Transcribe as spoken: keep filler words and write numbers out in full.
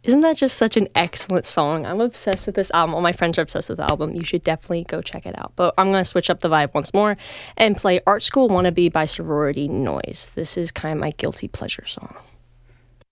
Isn't that just such an excellent song? I'm obsessed with this album. All my friends are obsessed with the album. You should definitely go check it out. But I'm going to switch up the vibe once more and play Art School Wannabe by Sorority Noise. This is kind of my guilty pleasure song.